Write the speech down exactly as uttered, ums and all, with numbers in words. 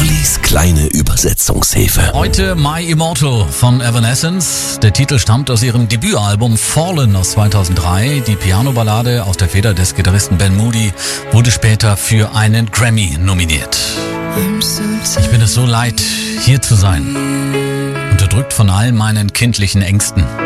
Ollis kleine Übersetzungshilfe. Heute My Immortal von Evanescence. Der Titel stammt aus ihrem Debütalbum Fallen aus zweitausenddrei. Die Pianoballade aus der Feder des Gitarristen Ben Moody wurde später für einen Grammy nominiert. Ich bin es so leid, hier zu sein. Unterdrückt von all meinen kindlichen Ängsten.